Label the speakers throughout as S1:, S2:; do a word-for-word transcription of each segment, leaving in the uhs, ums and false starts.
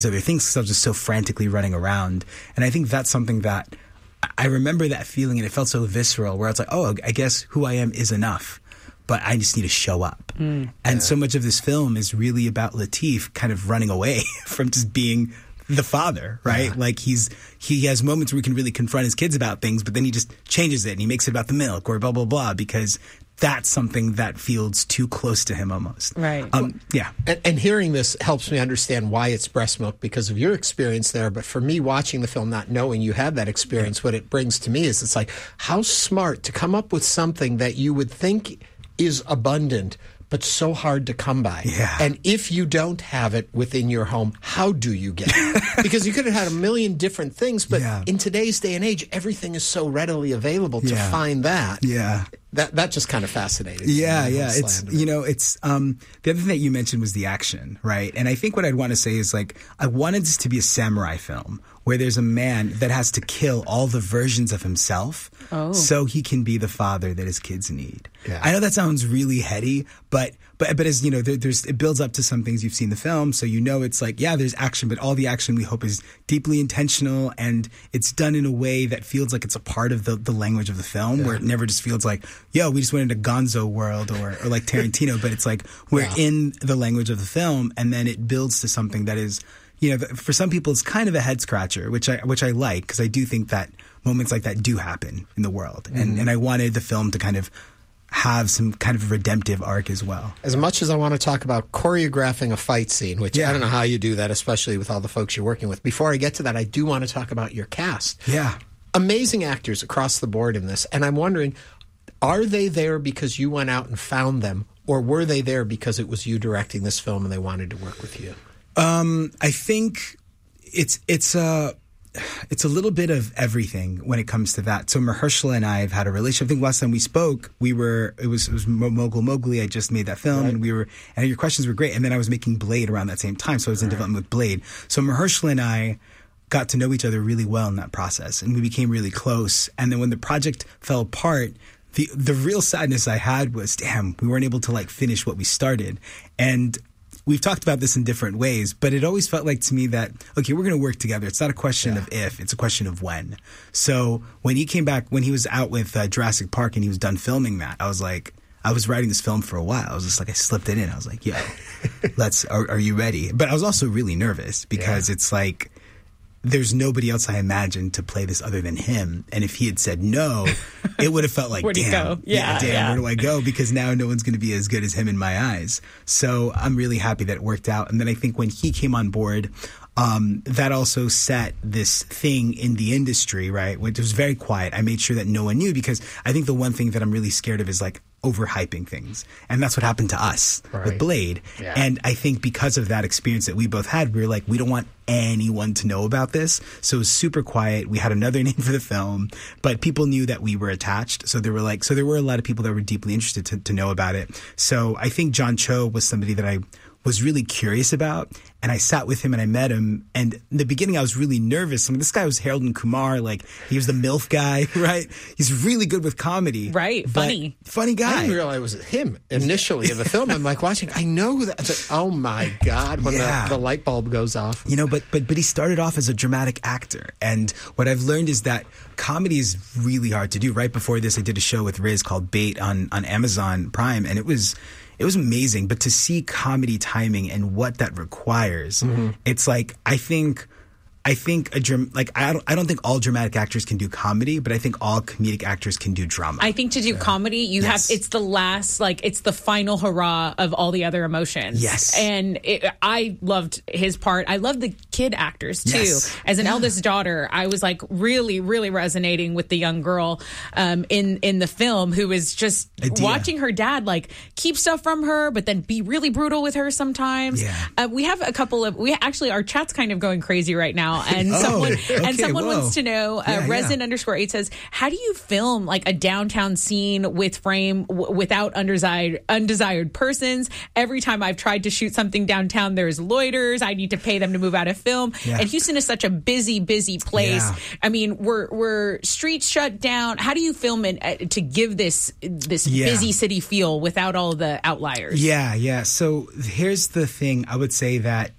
S1: other things because I was just so frantically running around. And I think that's something that I remember that feeling, and it felt so visceral where it's like, oh, I guess who I am is enough, but I just need to show up. Mm, and yeah. so much of this film is really about Lateef kind of running away from just being the father, right? Yeah. Like he's he has moments where he can really confront his kids about things, but then he just changes it and he makes it about the milk or blah, blah, blah, because that's something that feels too close to him almost.
S2: Right.
S1: Um, yeah.
S3: And, and hearing this helps me understand why it's breast milk because of your experience there. But for me, watching the film, not knowing you had that experience, yeah. what it brings to me is it's like, how smart to come up with something that you would think is abundant, but so hard to come by.
S1: Yeah.
S3: And if you don't have it within your home, how do you get it? Because you could have had a million different things, but
S1: yeah.
S3: in today's day and age, everything is so readily available to
S1: yeah.
S3: find that.
S1: Yeah.
S3: That that just kind of fascinated me.
S1: Yeah, yeah. It's, you know, it's, um, the other thing that you mentioned was the action, right? And I think what I'd want to say is like, I wanted this to be a samurai film where there's a man that has to kill all the versions of himself
S2: oh.
S1: so he can be the father that his kids need.
S3: Yeah.
S1: I know that sounds really heady, but but but as you know, there, there's it builds up to some things you've seen the film, so you know it's like, yeah, there's action, but all the action we hope is deeply intentional and it's done in a way that feels like it's a part of the, the language of the film, yeah. where it never just feels like, yo, we just went into Gonzo world or, or like Tarantino, but it's like we're yeah. in the language of the film, and then it builds to something that is, you know, for some people it's kind of a head scratcher, which I which I like because I do think that moments like that do happen in the world, mm-hmm. and and I wanted the film to kind of have some kind of redemptive arc as well.
S3: As much as I want to talk about choreographing a fight scene, which yeah. I don't know how you do that, especially with all the folks you're working with. Before I get to that, I do want to talk about your cast.
S1: Yeah.
S3: Amazing actors across the board in this. And I'm wondering, are they there because you went out and found them, or were they there because it was you directing this film and they wanted to work with you?
S1: Um, I think it's it's a it's a little bit of everything when it comes to that. So Mahershala and I have had a relationship. I think last time we spoke, we were it was it was Mogul Mowgli. I just made that film, right. and we were and your questions were great. And then I was making Blade around that same time, so I was in right. development with Blade. So Mahershala and I got to know each other really well in that process, and we became really close. And then when the project fell apart, the the real sadness I had was, damn, we weren't able to like finish what we started. And we've talked about this in different ways, but it always felt like to me that, okay, we're going to work together. It's not a question yeah. of if, it's a question of when. So when he came back, when he was out with uh, Jurassic Park and he was done filming that, I was like, I was writing this film for a while. I was just like, I slipped it in. I was like, yo, let's, are, are you ready? But I was also really nervous because yeah. it's like, there's nobody else I imagined to play this other than him. And if he had said no, it would have felt like,
S2: Where'd
S1: damn,
S2: he go? Yeah,
S1: yeah, damn,
S2: yeah.
S1: where do I go? Because now no one's going to be as good as him in my eyes. So I'm really happy that it worked out. And then I think when he came on board, um, that also set this thing in the industry, right? Which was very quiet. I made sure that no one knew, because I think the one thing that I'm really scared of is like overhyping things. And that's what happened to us right. with Blade.
S3: Yeah.
S1: And I think because of that experience that we both had, we were like, we don't want anyone to know about this. So it was super quiet. We had another name for the film, but people knew that we were attached. So there were like, so there were a lot of people that were deeply interested to, to know about it. So I think John Cho was somebody that I was really curious about, and I sat with him and I met him, and in the beginning I was really nervous. I mean, this guy was Harold and Kumar, like he was the MILF guy, right? He's really good with comedy.
S2: Right, funny.
S1: Funny guy.
S3: I didn't realize it was him initially in the film. I'm like watching, I know that. It's like, oh my God, when
S1: yeah.
S3: the, the light bulb goes off.
S1: You know, but, but, but he started off as a dramatic actor, and what I've learned is that comedy is really hard to do. Right before this, I did a show with Riz called Bait on, on Amazon Prime, and it was... It was amazing, but to see comedy timing and what that requires, mm-hmm. it's like, I think, I think, a dram- like, I don't, I don't think all dramatic actors can do comedy, but I think all comedic actors can do drama.
S2: I think to do yeah. comedy, you yes. have, it's the last, like, it's the final hurrah of all the other emotions.
S1: Yes.
S2: And it, I loved his part. I loved the kid actors, too.
S1: Yes.
S2: As an
S1: yeah.
S2: eldest daughter, I was, like, really, really resonating with the young girl um, in, in the film who was just
S1: Idea.
S2: watching her dad, like, keep stuff from her, but then be really brutal with her sometimes.
S1: Yeah.
S2: Uh, we have a couple of, we actually, our chat's kind of going crazy right now. And
S1: oh,
S2: someone
S1: okay,
S2: and someone
S1: whoa.
S2: wants to know, uh,
S1: yeah,
S2: resin
S1: yeah.
S2: underscore eight says, how do you film like a downtown scene with frame w- without undesired undesired persons? Every time I've tried to shoot something downtown, there's loiters. I need to pay them to move out of film.
S1: Yeah.
S2: And Houston is such a busy, busy place.
S1: Yeah.
S2: I mean, we're we're streets shut down. How do you film it uh, to give this this
S1: yeah.
S2: busy city feel without all the outliers?
S1: Yeah, yeah. So here's the thing. I would say that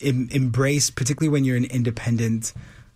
S1: em- embrace, particularly when you're an independent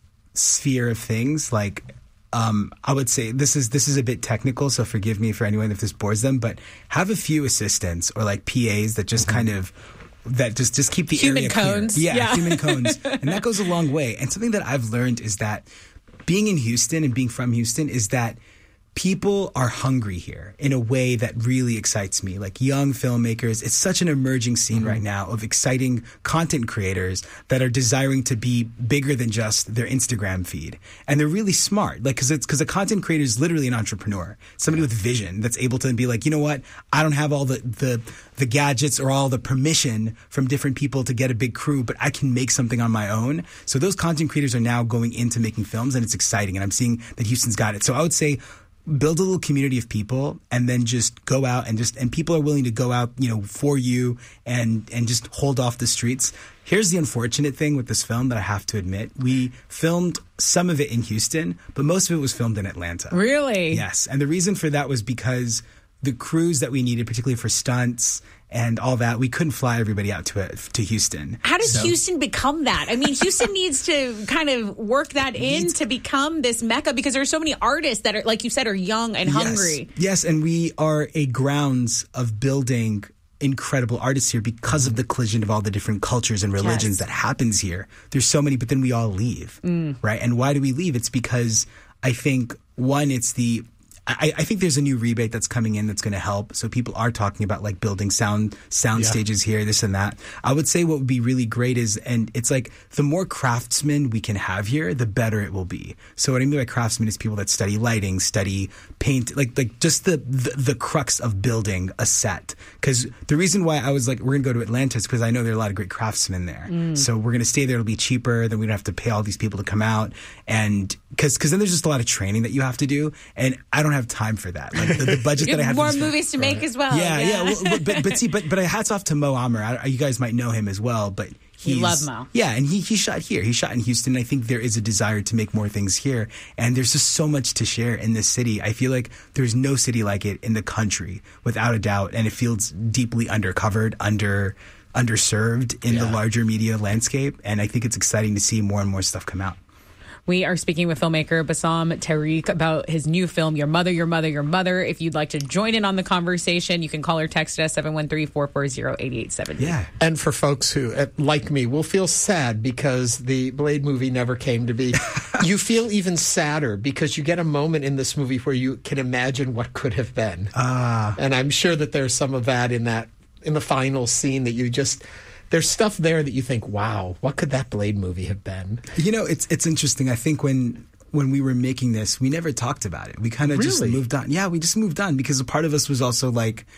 S1: sphere of things, like um, I would say this is this is a bit technical, so forgive me for anyone if this bores them, but have a few assistants or like P As that just mm-hmm. kind of that just just keep the
S2: human
S1: area
S2: cones.
S1: clear. Yeah,
S2: yeah.
S1: human cones, and that goes a long way. And something that I've learned is that being in Houston and being from Houston is that people are hungry here in a way that really excites me. Like young filmmakers, it's such an emerging scene mm-hmm. right now of exciting content creators that are desiring to be bigger than just their Instagram feed. And they're really smart. Like, cause it's, cause a content creator is literally an entrepreneur, somebody with vision that's able to be like, you know what? I don't have all the, the, the gadgets or all the permission from different people to get a big crew, but I can make something on my own. So those content creators are now going into making films, and it's exciting. And I'm seeing that Houston's got it. So I would say, build a little community of people, and then just go out and just, and people are willing to go out, you know, for you and, and just hold off the streets. Here's the unfortunate thing with this film that I have to admit. We filmed some of it in Houston, but most of it was filmed in Atlanta.
S2: Really?
S1: Yes. And the reason for that was because the crews that we needed, particularly for stunts and all that, we couldn't fly everybody out to it, to Houston.
S2: How does
S1: so,
S2: Houston become that? I mean, Houston needs to kind of work that in needs, to become this mecca, because there are so many artists that are, like you said, are young and
S1: yes,
S2: hungry.
S1: Yes, and we are a grounds of building incredible artists here because of the collision of all the different cultures and religions
S2: yes.
S1: that happens here. There's so many, but then we all leave, mm. right? And why do we leave? It's because I think, one, it's the I, I think there's a new rebate that's coming in that's going to help. So people are talking about like building sound sound yeah. stages here, this and that. I would say what would be really great is, and it's like the more craftsmen we can have here, the better it will be. So what I mean by craftsmen is people that study lighting, study paint, like like just the the, the crux of building a set. Because the reason why I was like, we're going to go to Atlanta is because I know there are a lot of great craftsmen there. Mm. So we're going to stay there. It'll be cheaper. Then we don't have to pay all these people to come out. And because because then there's just a lot of training that you have to do. And I don't have time for that. Like the, the budget that I have
S2: more
S1: for
S2: movies to make right. as well.
S1: Yeah,
S2: yeah.
S1: yeah. Well, but, but but see, but but hats off to Mo Amer. I, you guys might know him as well, but he's,
S2: we love Mo.
S1: Yeah, and he he shot here. He shot in Houston. And I think there is a desire to make more things here, and there's just so much to share in this city. I feel like there's no city like it in the country, without a doubt, and it feels deeply undercovered, under underserved in yeah. the larger media landscape. And I think it's exciting to see more and more stuff come out.
S2: We are speaking with filmmaker Bassam Tariq about his new film, Your Mother, Your Mother, Your Mother. If you'd like to join in on the conversation, you can call or text us seven one three, four four zero, eight eight seven zero.
S1: Yeah.
S3: And for folks who, like me, will feel sad because the Blade movie never came to be, you feel even sadder because you get a moment in this movie where you can imagine what could have been.
S1: Ah.
S3: Uh, and I'm sure that there's some of that in that, in the final scene that you just... There's stuff there that you think, wow, what could that Blade movie have been?
S1: You know, it's it's interesting. I think when when we were making this, we never talked about it. We kind of
S3: really?
S1: just moved on. Yeah, we just moved on because a part of us was also like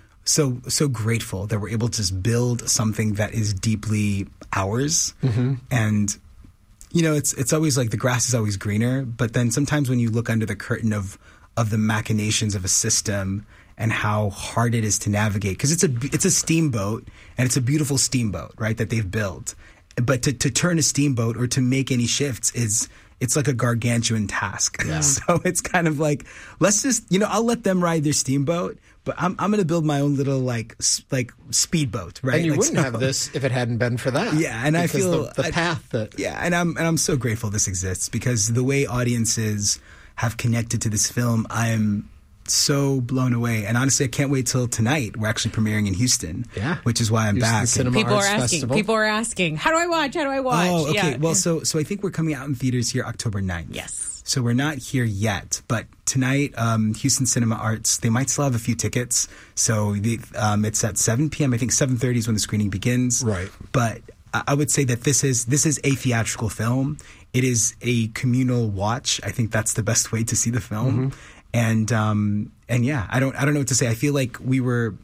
S1: so so grateful that we're able to just build something that is deeply ours. Mm-hmm. And you know, it's it's always like the grass is always greener. But then sometimes when you look under the curtain of of the machinations of a system and how hard it is to navigate, because it's a it's a steamboat, and it's a beautiful steamboat, right, that they've built. But to, to turn a steamboat or to make any shifts is it's like a gargantuan task. Yeah. So it's kind of like, let's just, you know, I'll let them ride their steamboat, but I'm I'm going to build my own little like like speedboat, right?
S3: And you
S1: like,
S3: wouldn't
S1: so,
S3: have this if it hadn't been for that.
S1: Yeah, and I feel
S3: the, the path that
S1: yeah, and I'm and I'm so grateful this exists, because the way audiences have connected to this film, I'm so blown away. And honestly, I can't wait till tonight. We're actually premiering in Houston,
S3: yeah,
S1: which is why I'm
S3: Houston
S1: back.
S3: Cinema
S2: people
S3: Arts
S2: are asking.
S3: Festival.
S2: People are asking, how do I watch? How do I watch?
S1: Oh, okay.
S2: Yeah.
S1: Well, so so I think we're coming out in theaters here October ninth.
S2: Yes.
S1: So we're not here yet, but tonight, um, Houston Cinema Arts, they might still have a few tickets. So the, um, it's at seven p.m. I think seven thirty is when the screening begins.
S3: Right.
S1: But I would say that this is this is a theatrical film. It is a communal watch. I think that's the best way to see the film. Mm-hmm. And um, and yeah, I don't I don't know what to say. I feel like we were.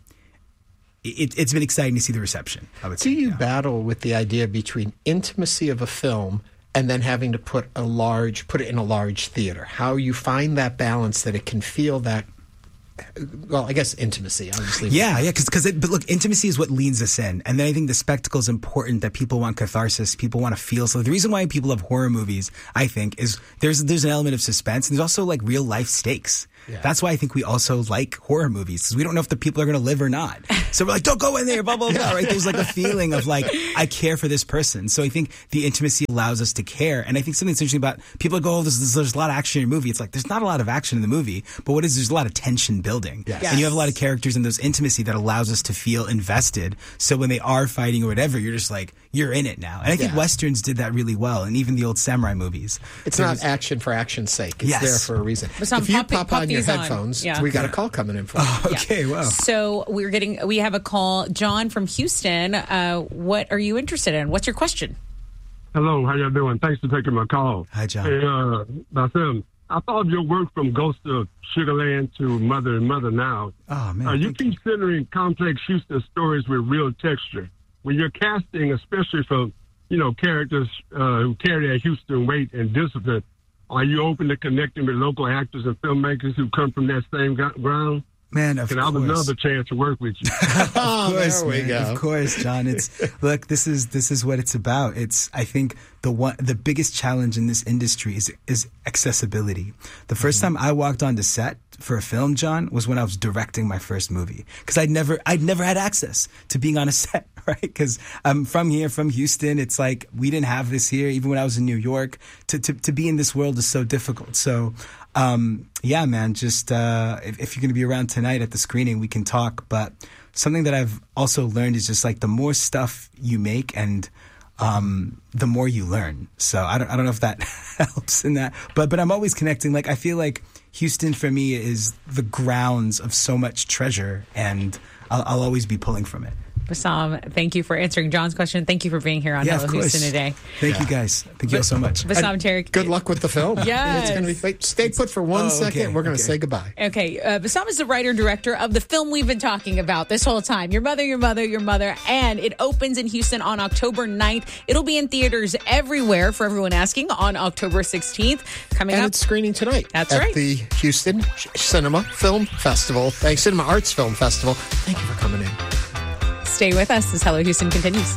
S1: It, it's been exciting to see the reception, I would say.
S3: Do you
S1: yeah.
S3: battle with the idea between intimacy of a film and then having to put a large put it in a large theater? How you find that balance that it can feel that. Well, I guess intimacy, obviously.
S1: Yeah, yeah, because but look, intimacy is what leads us in. And then I think the spectacle is important, that people want catharsis, people want to feel. So the reason why people love horror movies, I think, is there's there's an element of suspense, and there's also like real life stakes. Yeah. That's why I think we also like horror movies, because we don't know if the people are going to live or not. So we're like, don't go in there, blah, blah, blah, right? There's like a feeling of like, I care for this person. So I think the intimacy allows us to care. And I think something that's interesting about people go, oh, there's, there's a lot of action in your movie. It's like, there's not a lot of action in the movie, but what is, there's a lot of tension building. Yes.
S2: Yes.
S1: And you have a lot of characters and those intimacy that allows us to feel invested. So when they are fighting or whatever, you're just like, you're in it now. And I think
S3: Yeah.
S1: Westerns did that really well. And even the old samurai movies.
S3: It's
S1: There
S3: not
S1: was-
S3: action for action's sake. It's
S1: Yes.
S3: there for a reason.
S2: But some
S3: if you
S2: pop-
S3: pop
S2: pop
S3: on your
S2: these on.
S3: headphones,
S2: Yeah.
S3: we got a call coming in for you.
S1: Okay, wow.
S2: So we're getting, we have a call. John from Houston. Uh, what are you interested in? What's your question?
S4: Hello, how y'all doing? Thanks for taking my call.
S1: Hi, John.
S4: Hey, uh, Basim, I thought your work from Ghost of Sugarland to Mother and Mother Now.
S1: Oh, man.
S4: Uh, you
S1: thank
S4: keep centering complex Houston stories with real texture. When you're casting, especially for, you know, characters uh, who carry that Houston weight and discipline, are you open to connecting with local actors and filmmakers who come from that same go- ground?
S1: Man, of
S4: And I would
S1: course.
S4: love a chance to work with you.
S3: Oh,
S1: Of course,
S3: there we
S1: man.
S3: go.
S1: Of course, John. It's look. This is this is what it's about. It's I think the one the biggest challenge in this industry is is accessibility. The first
S3: Mm-hmm.
S1: time I walked onto set for a film, John, was when I was directing my first movie, because I'd never I'd never had access to being on a set, right? Because I'm from here, from Houston. It's like we didn't have this here. Even when I was in New York, to to to be in this world is so difficult. So. Um, yeah, man, just uh, if, if you're going to be around tonight at the screening, we can talk. But something that I've also learned is just like the more stuff you make and um, the more you learn. So I don't, I don't know if that helps in that. But but I'm always connecting. Like I feel like Houston for me is the grounds of so much treasure, and I'll, I'll always be pulling from it.
S2: Bassam, thank you for answering John's question. Thank you for being here on
S1: Yeah,
S2: Hello
S1: of course.
S2: Houston today.
S1: Thank you guys. Thank you all so much.
S2: Bassam Tariq.
S3: Good luck with the film.
S2: Yes.
S3: It's gonna be, wait, stay put for one
S1: Oh,
S3: second.
S1: okay,
S3: We're going to
S1: okay.
S3: say goodbye.
S2: Okay, uh, Bassam is the writer-director of the film we've been talking about this whole time, Your Mother, Your Mother, Your Mother, and it opens in Houston on October ninth. It'll be in theaters everywhere, for everyone asking, on October sixteenth. Coming
S3: And
S2: up,
S3: it's screening tonight.
S2: That's
S3: at
S2: right.
S3: the Houston Cinema Film Festival. Thanks, Cinema Arts Film Festival. Thank you for coming in.
S2: stay with us as Hello Houston continues.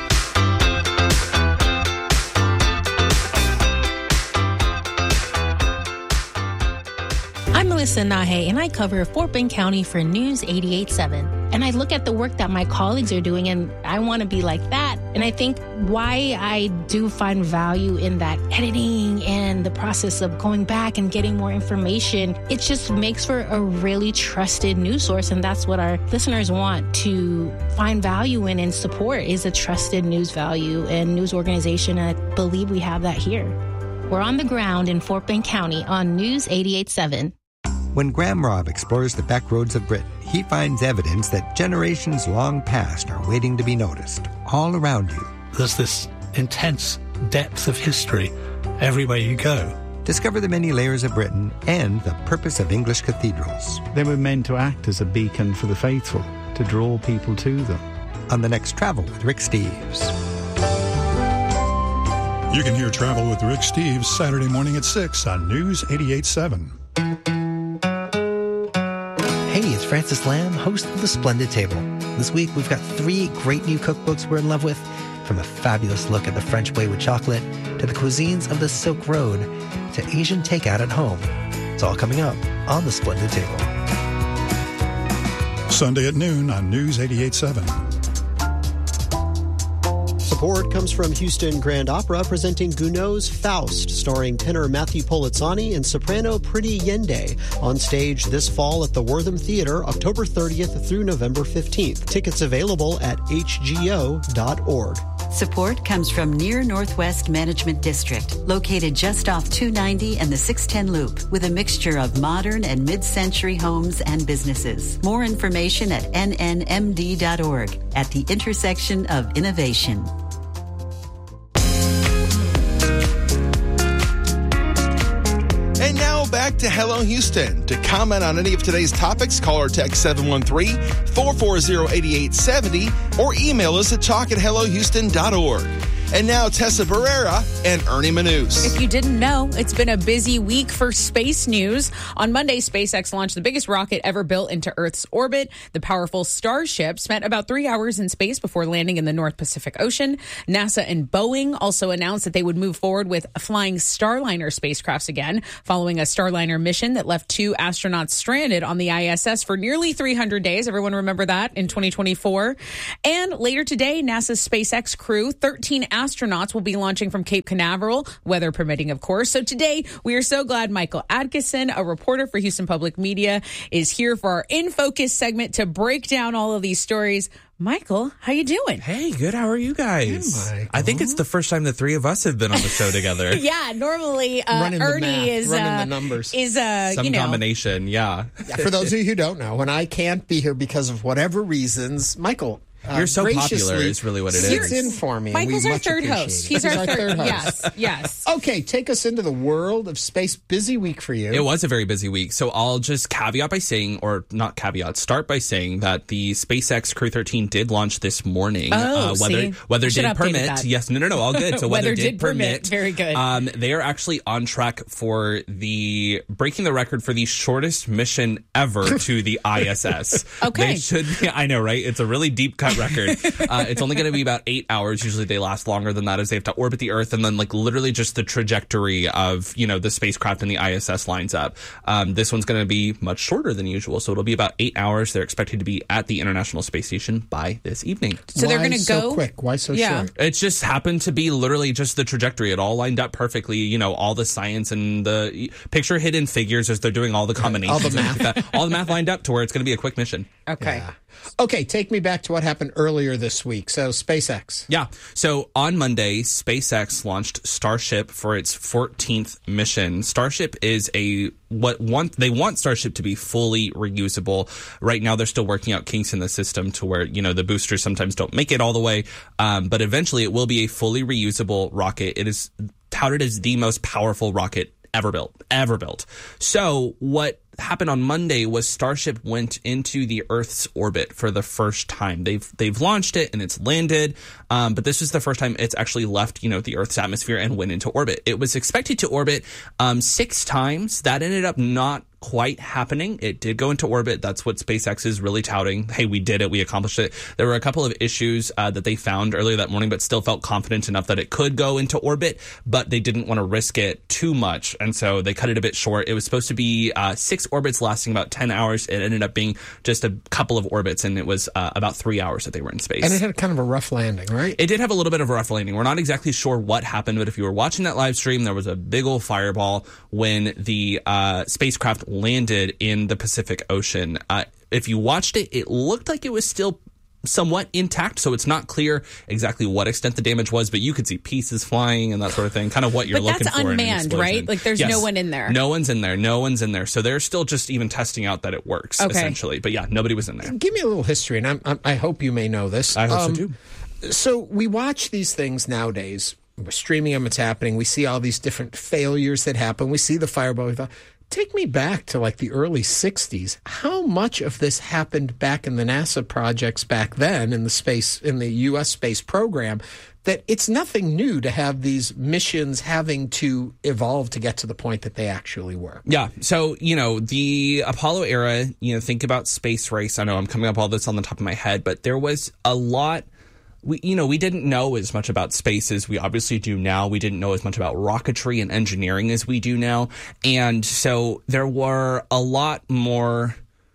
S5: I'm Melissa Nahe, and I cover Fort Bend County for News eighty-eight point seven. And I look at the work that my colleagues are doing, and I want to be like that. And I think why I do find value in that editing and the process of going back and getting more information, it just makes for a really trusted news source. And that's what our listeners want to find value in and support, is a trusted news value and news organization. And I believe we have that here. We're on the ground in Fort Bend County on News eighty-eight point seven.
S6: When Graham Robb explores the back roads of Britain, he finds evidence that generations long past are waiting to be noticed, all around you.
S7: There's this intense depth of history everywhere you go.
S6: Discover the many layers of Britain and the purpose of English cathedrals.
S8: They were meant to act as a beacon for the faithful, to draw people to them.
S6: On the next Travel with Rick Steves.
S9: You can hear Travel with Rick Steves Saturday morning at six on News eighty-eight point seven.
S10: Hey, it's Francis Lamb, host of The Splendid Table. This week, we've got three great new cookbooks we're in love with, from a fabulous look at the French way with chocolate, to the cuisines of the Silk Road, to Asian takeout at home. It's all coming up on The Splendid Table.
S9: Sunday at noon on News eighty-eight point seven.
S11: Support comes from Houston Grand Opera presenting Gounod's Faust, starring tenor Matthew Polizzani and soprano Pretty Yende, on stage this fall at the Wortham Theater, October thirtieth through November fifteenth. Tickets available at h g o dot org.
S12: Support comes from Near Northwest Management District, located just off two ninety and the six ten Loop, with a mixture of modern and mid-century homes and businesses. More information at n n m d dot org, at the intersection of innovation.
S13: And now back to Hello Houston. To comment on any of today's topics, call or text seven one three, four four zero, eight eight seven zero or email us at talk at hello houston dot org. And now Tessa Barrera and Ernie Manous.
S2: If you didn't know, it's been a busy week for space news. On Monday, SpaceX launched the biggest rocket ever built into Earth's orbit. The powerful Starship spent about three hours in space before landing in the North Pacific Ocean. NASA and Boeing also announced that they would move forward with flying Starliner spacecrafts again, following a Starliner mission that left two astronauts stranded on the I S S for nearly three hundred days. Everyone remember that in twenty twenty-four. And later today, NASA's SpaceX crew, thirteen astronauts, will be launching from Cape Canaveral, weather permitting, of course. So today, we are so glad Michael Adkison, a reporter for Houston Public Media, is here for our In Focus segment to break down all of these stories. Michael, how you doing?
S14: Hey, good. How are you guys? Hey, I think it's the first time the three of us have been on the show together.
S2: Yeah, normally uh, Ernie is
S3: running
S2: uh,
S3: the numbers.
S2: Is uh,
S14: some
S2: you know,
S14: combination. Yeah.
S3: yeah. For those of you who don't know, when I can't be here because of whatever reasons, Michael. Uh,
S14: You're so popular is really what it is.
S3: Sits in for me.
S2: Michael's our third host. He's, He's our, our third, third host. Yes, yes.
S3: Okay, take us into the world of space. Busy week for you.
S14: It was a very busy week. So I'll just caveat by saying, or not caveat, start by saying that the SpaceX Crew thirteen did launch this morning.
S2: Oh,
S14: uh, weather
S2: see?
S14: weather
S2: Should
S14: did permit.
S2: That.
S14: Yes, no, no, no, all good. So weather,
S2: weather
S14: did,
S2: did permit.
S14: permit.
S2: Very good.
S14: Um, they are actually on track for the breaking the record for the shortest mission ever to the I S S.
S2: Okay.
S14: They should be, I know, right? It's a really deep cut record. Uh, it's only going to be about eight hours. Usually they last longer than that as they have to orbit the Earth, and then like literally just the trajectory of, you know, the spacecraft and the I S S lines up. Um, this one's going to be much shorter than usual. So it'll be about eight hours. They're expected to be at the International Space Station by this evening.
S2: So
S3: Why
S2: they're going to
S3: so
S2: go
S3: quick? Why so
S2: yeah.
S3: short?
S14: It just happened to be literally just the trajectory. It all lined up perfectly. You know, all the science and the picture hidden figures as they're doing all the combinations.
S3: All the math.
S14: Like that. All the math lined up to where it's going to be a quick mission.
S2: Okay.
S3: Yeah. Okay, take me back to what happened earlier this week. So SpaceX.
S14: Yeah. So on Monday, SpaceX launched Starship for its fourteenth mission. Starship is a what want they want Starship to be fully reusable. Right now, they're still working out kinks in the system to where, you know, the boosters sometimes don't make it all the way. Um, but eventually, it will be a fully reusable rocket. It is touted as the most powerful rocket ever built, ever built. So what happened on Monday was Starship went into the Earth's orbit for the first time. They've they've launched it and it's landed, um, but this is the first time it's actually left, you know, the Earth's atmosphere and went into orbit. It was expected to orbit um, six times. That ended up not quite happening. It did go into orbit. That's what SpaceX is really touting. Hey, we did it. We accomplished it. There were a couple of issues uh, that they found earlier that morning, but still felt confident enough that it could go into orbit, but they didn't want to risk it too much. And so they cut it a bit short. It was supposed to be uh, six orbits lasting about ten hours. It ended up being just a couple of orbits, and it was uh, about three hours that they were in space.
S3: And it had kind of a rough landing, right?
S14: It did have a little bit of a rough landing. We're not exactly sure what happened, but if you were watching that live stream, there was a big old fireball when the uh, spacecraft landed in the Pacific Ocean. Uh, if you watched it, it looked like it was still somewhat intact, so it's not clear exactly what extent the damage was, but you could see pieces flying and that sort of thing, kind of what you're
S2: but
S14: looking
S2: that's
S14: for
S2: unmanned,
S14: in an explosion.
S2: right? Like there's
S14: yes.
S2: no one in there.
S14: No one's in there. No one's in there. So they're still just even testing out that it works,
S2: okay.
S14: essentially. But yeah, nobody was in there.
S3: Give me a little history, and I'm, I'm, I hope you may know this.
S14: I hope
S3: um,
S14: so too.
S3: So we watch these things nowadays. We're streaming them. It's happening. We see all these different failures that happen. We see the fireball. We thought, take me back to like the early sixties. How much of this happened back in the NASA projects back then in the space, in the U S space program, that it's nothing new to have these missions having to evolve to get to the point that they actually work.
S14: Yeah. So, you know, the Apollo era, you know, think about space race. I know I'm coming up all this on the top of my head, but there was a lot. We, you know, we didn't know as much about space as we obviously do now. We didn't know as much about rocketry and engineering as we do now. And so there were a lot more,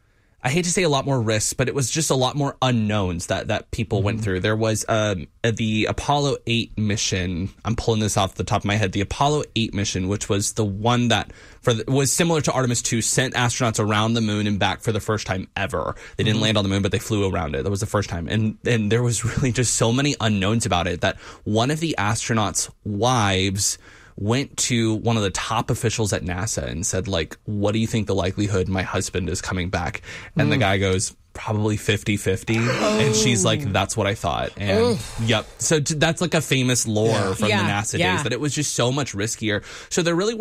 S14: I hate to say a lot more risks, but it was just a lot more unknowns that, that people mm-hmm. went through. There was um, the Apollo eight mission. I'm pulling this off the top of my head. The Apollo eight mission, which was the one that for the, was similar to Artemis two, sent astronauts around the moon and back for the first time ever. They didn't mm-hmm. land on the moon, but they flew around it. That was the first time. And, and there was really just so many unknowns about it that one of the astronauts' wives went to one of the top officials at NASA and said, like, what do you think the likelihood my husband is coming back? And mm. the guy goes, probably fifty-fifty. Oh. And she's like, that's what I thought. And oh. yep. So t- that's like a famous lore yeah. from
S2: yeah.
S14: the NASA
S2: yeah.
S14: days, that it was just so much riskier. So there really weren't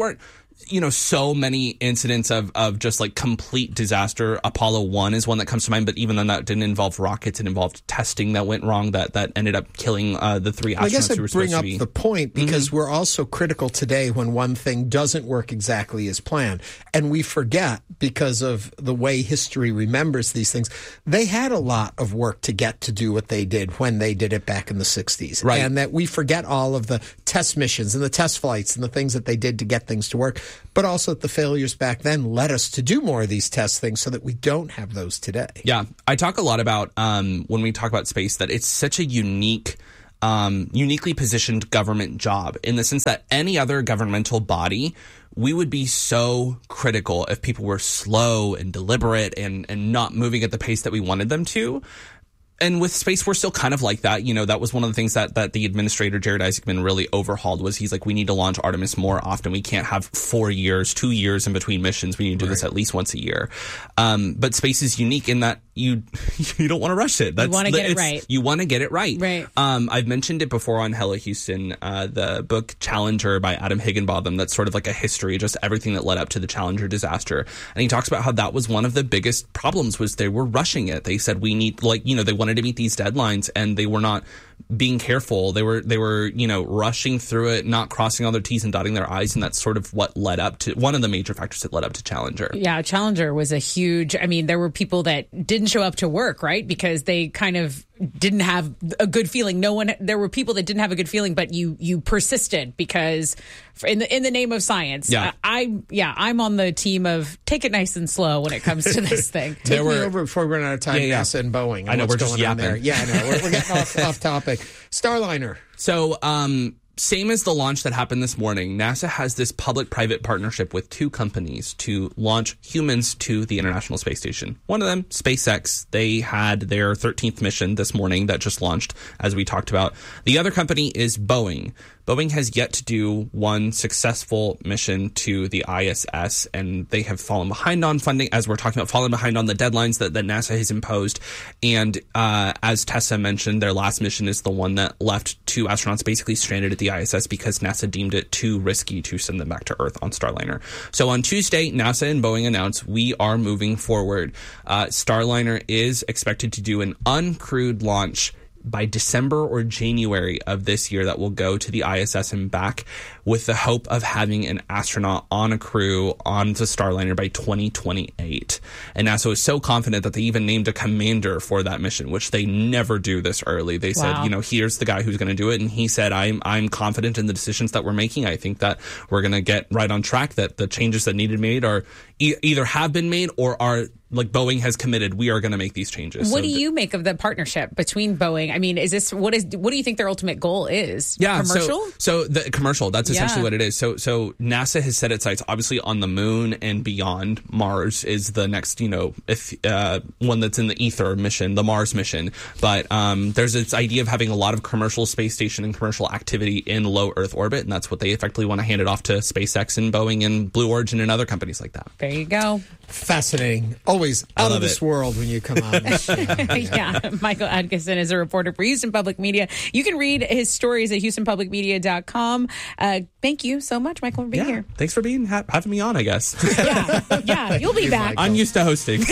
S14: you know, so many incidents of, of just like complete disaster. Apollo one is one that comes to mind, but even then that didn't involve rockets. It involved testing that went wrong that, that ended up killing uh, the three astronauts
S3: well, I guess
S14: who were
S3: I'd bring
S14: supposed
S3: up
S14: to be.
S3: the point because
S14: Mm-hmm.
S3: we're also critical today when one thing doesn't work exactly as planned. And we forget, because of the way history remembers these things, they had a lot of work to get to do what they did when they did it back in the sixties.
S14: Right.
S3: And that we forget all of the test missions and the test flights and the things that they did to get things to work, but also that the failures back then led us to do more of these test things so that we don't have those today.
S14: Yeah, I talk a lot about um, when we talk about space that it's such a unique, um, uniquely positioned government job in the sense that any other governmental body, we would be so critical if people were slow and deliberate and, and not moving at the pace that we wanted them to. And with space, we're still kind of like that. You know, that was one of the things that, that the administrator, Jared Isaacman, really overhauled was he's like, we need to launch Artemis more often. We can't have four years, two years in between missions. We need to do right. this at least once a year. Um, but space is unique in that you you don't want to rush it.
S2: That's, you want to get it right.
S14: You want to get it right.
S2: Right.
S14: Um, I've mentioned it before on Hello Houston, uh, the book Challenger by Adam Higginbotham. That's sort of like a history, just everything that led up to the Challenger disaster. And he talks about how that was one of the biggest problems was they were rushing it. They said we need, like, you know, they wanted to meet these deadlines and they were not being careful. They were, they were, you know, rushing through it, not crossing all their T's and dotting their I's. And that's sort of what led up to one of the major factors that led up to Challenger.
S2: Yeah. Challenger was a huge, I mean, there were people that didn't show up to work, right? Because they kind of didn't have a good feeling. No one, there were people that didn't have a good feeling, but you, you persisted because in the, in the name of science,
S14: yeah.
S2: uh, I, yeah, I'm on the team of take it nice and slow when it comes to this thing.
S3: Take there me were, over before we run out of time,
S14: yeah, yeah.
S3: NASA and Boeing.
S14: I know, we're
S3: just
S14: going on
S3: there. Yeah, I know. We're, we're getting off, off topic. Starliner.
S14: So, um, same as the launch that happened this morning, NASA has this public-private partnership with two companies to launch humans to the International Space Station. One of them, SpaceX, they had their thirteenth mission this morning that just launched, as we talked about. The other company is Boeing. Boeing has yet to do one successful mission to the I S S, and they have fallen behind on funding, as we're talking about, fallen behind on the deadlines that, that NASA has imposed. And uh, as Tessa mentioned, their last mission is the one that left two astronauts basically stranded at the I S S because NASA deemed it too risky to send them back to Earth on Starliner. So on Tuesday, NASA and Boeing announced we are moving forward. Uh, Starliner is expected to do an uncrewed launch by December or January of this year that will go to the I S S and back with the hope of having an astronaut on a crew on the Starliner by twenty twenty-eight. And NASA is so confident that they even named a commander for that mission, which they never do this early. They said,
S2: wow.
S14: you know, here's the guy who's going to do it. And he said, I'm I'm confident in the decisions that we're making. I think that we're going to get right on track, that the changes that needed made are e- either have been made or are like Boeing has committed, we are going to make these changes.
S2: What
S14: so
S2: do you th- make of the partnership between Boeing? I mean, is this what is what do you think their ultimate goal is?
S14: Yeah,
S2: commercial.
S14: So, so the commercial. That's essentially
S2: yeah.
S14: what it is. So, so NASA has set its sights obviously on the moon and beyond. Mars is the next, you know, if uh, one that's in the ether mission, the Mars mission. But um, there's this idea of having a lot of commercial space station and commercial activity in low Earth orbit, and that's what they effectively want to hand it off to SpaceX and Boeing and Blue Origin and other companies like that.
S2: There you go.
S3: Fascinating. Always out of this
S14: it.
S3: world when you come on.
S2: yeah. yeah. Michael Adkison is a reporter for Houston Public Media. You can read his stories at houston public media dot com. Uh, thank you so much, Michael, for being
S14: yeah.
S2: here.
S14: Thanks for being ha- having me on, I guess.
S2: yeah, yeah, you'll be back.
S14: I'm used to hosting.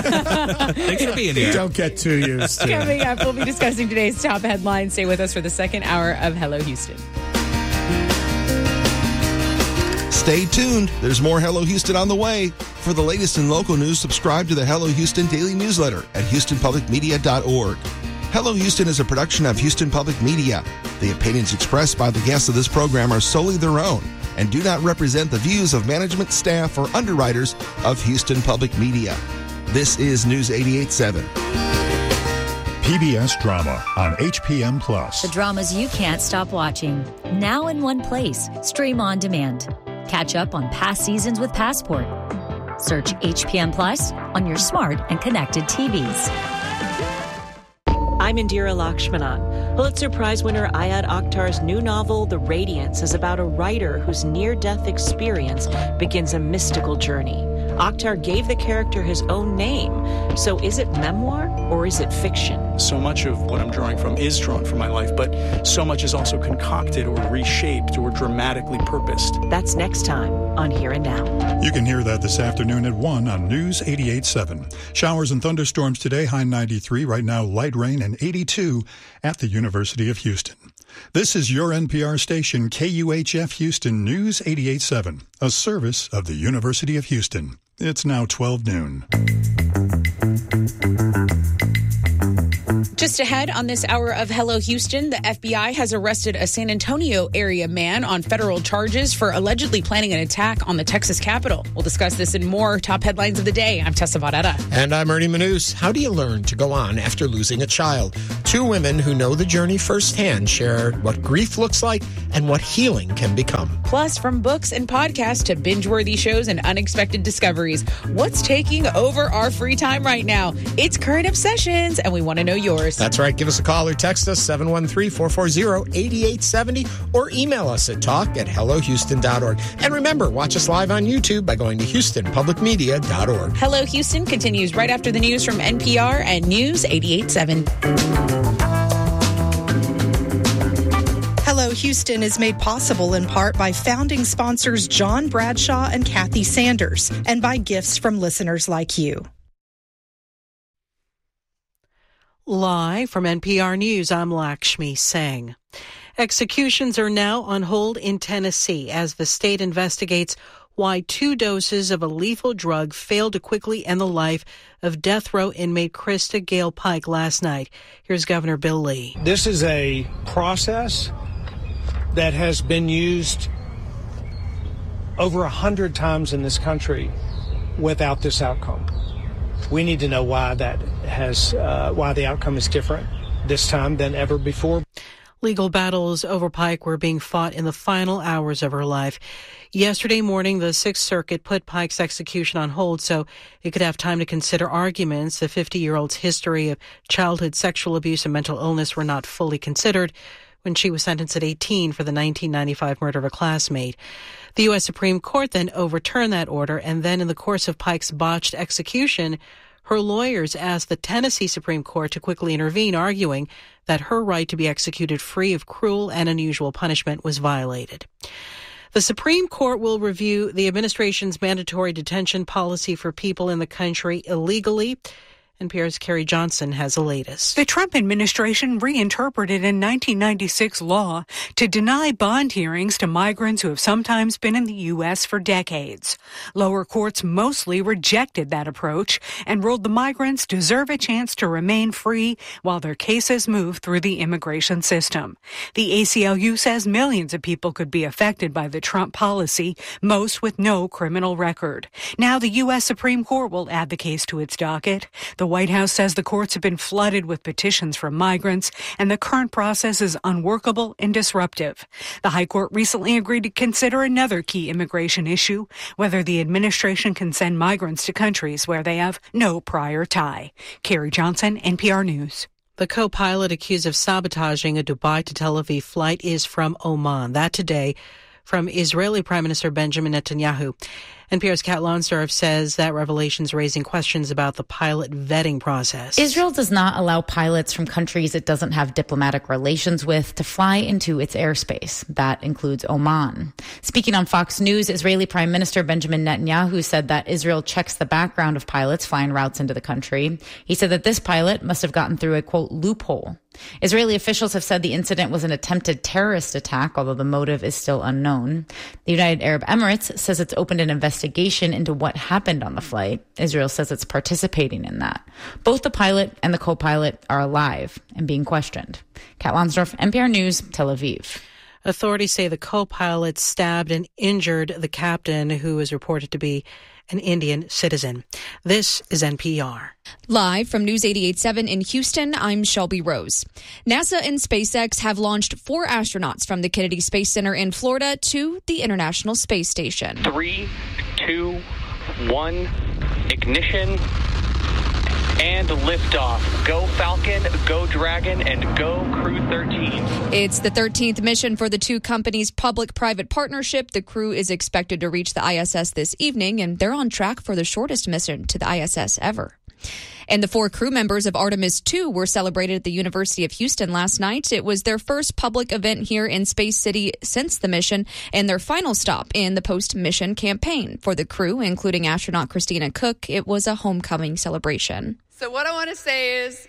S14: Thanks for being here.
S3: Don't get too used to it.
S2: Coming up, we'll be discussing today's top headlines. Stay with us for the second hour of Hello Houston.
S13: Stay tuned. There's more Hello Houston on the way. For the latest in local news, subscribe to the Hello Houston daily newsletter at houston public media dot org. Hello Houston is a production of Houston Public Media. The opinions expressed by the guests of this program are solely their own and do not represent the views of management, staff, or underwriters of Houston Public Media. This is News eighty-eight point seven.
S9: P B S Drama on H P M Plus.
S15: The dramas you can't stop watching. Now in one place. Stream on demand. Catch up on past seasons with Passport. Search H P M Plus on your smart and connected T Vs.
S16: I'm Indira Lakshmanan. Pulitzer Prize winner Ayad Akhtar's new novel, The Radiance, is about a writer whose near-death experience begins a mystical journey. Akhtar gave the character his own name. So is it memoir or is it fiction?
S17: So much of what I'm drawing from is drawn from my life, but so much is also concocted or reshaped or dramatically purposed.
S16: That's next time on Here and Now.
S9: You can hear that this afternoon at one on News eighty-eight point seven. Showers and thunderstorms today, high ninety-three. Right now, light rain and eighty-two at the University of Houston. This is your N P R station, K U H F Houston News eighty-eight point seven, a service of the University of Houston. It's now twelve noon.
S2: Just ahead on this hour of Hello Houston, the F B I has arrested a San Antonio area man on federal charges for allegedly planning an attack on the Texas Capitol. We'll discuss this and more. Top headlines of the day. I'm Tessa Varela.
S3: And I'm Ernie Manous. How do you learn to go on after losing a child? Two women who know the journey firsthand share what grief looks like and what healing can become.
S2: Plus, from books and podcasts to binge-worthy shows and unexpected discoveries, what's taking over our free time right now? It's Current Obsessions, and we want to know yours.
S3: That's right. Give us a call or text us, seven one three, four four zero, eight eight seven zero, or email us at talk at hello houston dot org. And remember, watch us live on YouTube by going to houston public media dot org.
S2: Hello Houston continues right after the news from N P R and News eighty-eight point seven.
S18: Hello Houston is made possible in part by founding sponsors John Bradshaw and Kathy Sanders, and by gifts from listeners like you.
S19: Live from N P R News, I'm Lakshmi Singh. Executions are now on hold in Tennessee as the state investigates why two doses of a lethal drug failed to quickly end the life of death row inmate Krista Gale Pike last night. Here's Governor Bill Lee.
S20: This is a process that has been used over a hundred times in this country without this outcome. We need to know why that has, uh, why the outcome is different this time than ever before.
S19: Legal battles over Pike were being fought in the final hours of her life. Yesterday morning, the Sixth Circuit put Pike's execution on hold so it could have time to consider arguments. The fifty-year-old's history of childhood sexual abuse and mental illness were not fully considered when she was sentenced at eighteen for the nineteen ninety-five murder of a classmate. The U S Supreme Court then overturned that order, and then in the course of Pike's botched execution, her lawyers asked the Tennessee Supreme Court to quickly intervene, arguing that her right to be executed free of cruel and unusual punishment was violated. The Supreme Court will review the administration's mandatory detention policy for people in the country illegally. N P R's Carrie Johnson has the latest.
S21: The Trump administration reinterpreted a nineteen ninety-six law to deny bond hearings to migrants who have sometimes been in the U S for decades. Lower courts mostly rejected that approach and ruled the migrants deserve a chance to remain free while their cases move through the immigration system. The A C L U says millions of people could be affected by the Trump policy, most with no criminal record. Now the U S Supreme Court will add the case to its docket. The White House says the courts have been flooded with petitions from migrants, and the current process is unworkable and disruptive. The High Court recently agreed to consider another key immigration issue, whether the administration can send migrants to countries where they have no prior tie. Carrie Johnson, N P R News.
S19: The co-pilot accused of sabotaging a Dubai to Tel Aviv flight is from Oman. That today from Israeli Prime Minister Benjamin Netanyahu. N P R's Kat Lonsdorf says that revelation is raising questions about the pilot vetting process.
S22: Israel does not allow pilots from countries it doesn't have diplomatic relations with to fly into its airspace. That includes Oman. Speaking on Fox News, Israeli Prime Minister Benjamin Netanyahu said that Israel checks the background of pilots flying routes into the country. He said that this pilot must have gotten through a, quote, loophole. Israeli officials have said the incident was an attempted terrorist attack, although the motive is still unknown. The United Arab Emirates says it's opened an investigation into what happened on the flight. Israel says it's participating in that. Both the pilot and the co-pilot are alive and being questioned. Kat Lonsdorf, N P R News, Tel Aviv.
S19: Authorities say the co-pilot stabbed and injured the captain, who is reported to be an Indian citizen. This is N P R.
S23: Live from News eighty-eight point seven in Houston, I'm Shelby Rose. NASA and SpaceX have launched four astronauts from the Kennedy Space Center in Florida to the International Space Station.
S24: Three, two, one, ignition.
S1: And liftoff. Go Falcon, go Dragon, and go Crew thirteen.
S23: It's the thirteenth mission for the two companies' public-private partnership. The crew is expected to reach the I S S this evening, and they're on track for the shortest mission to the I S S ever. And the four crew members of Artemis two were celebrated at the University of Houston last night. It was their first public event here in Space City since the mission and their final stop in the post-mission campaign. For the crew, including astronaut Christina Cook, it was a homecoming celebration.
S4: So what I want to say is,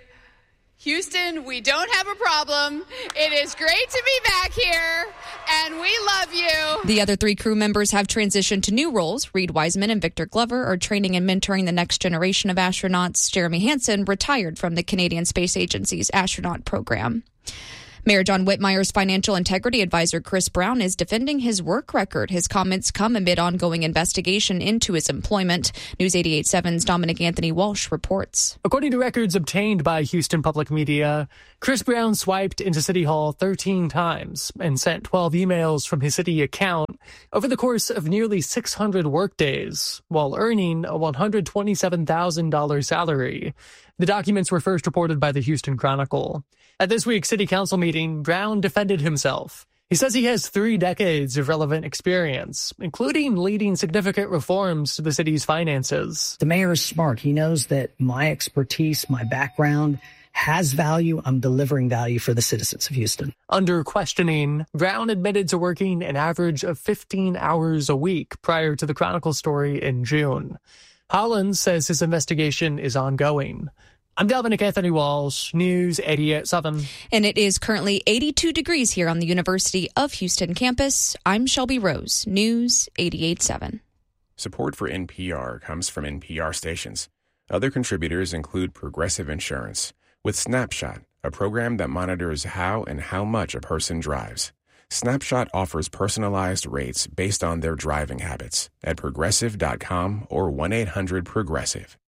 S4: Houston, we don't have a problem. It is great to be back here, and we love you.
S23: The other three crew members have transitioned to new roles. Reed Wiseman and Victor Glover are training and mentoring the next generation of astronauts. Jeremy Hansen retired from the Canadian Space Agency's astronaut program. Mayor John Whitmire's financial integrity advisor, Chris Brown, is defending his work record. His comments come amid ongoing investigation into his employment. News eighty-eight point seven's Dominic Anthony Walsh reports.
S5: According to records obtained by Houston Public Media, Chris Brown swiped into City Hall thirteen times and sent twelve emails from his city account over the course of nearly six hundred workdays, while earning a one hundred twenty-seven thousand dollars salary. The documents were first reported by the Houston Chronicle. At this week's city council meeting, Brown defended himself. He says he has three decades of relevant experience, including leading significant reforms to the city's finances.
S24: The mayor is smart. He knows that my expertise, my background has value. I'm delivering value for the citizens of Houston.
S5: Under questioning, Brown admitted to working an average of fifteen hours a week prior to the Chronicle story in June. Hollins says his investigation is ongoing. I'm Dominic Anthony Walsh, News eighty-eight point seven.
S23: And it is currently eighty-two degrees here on the University of Houston campus. I'm Shelby Rose, News eighty-eight point seven.
S25: Support for N P R comes from N P R stations. Other contributors include Progressive Insurance, with Snapshot, a program that monitors how and how much a person drives. Snapshot offers personalized rates based on their driving habits at progressive dot com or one eight hundred progressive.